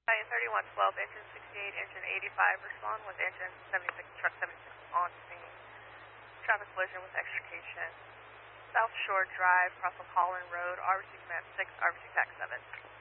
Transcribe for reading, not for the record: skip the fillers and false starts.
Scion 3112, engine 68, engine 85, respond with engine 76, truck 76 on scene. Traffic collision with extrication. South Shore Drive, Crossville Holland Road, RBC Command 6, RBC TAC 7.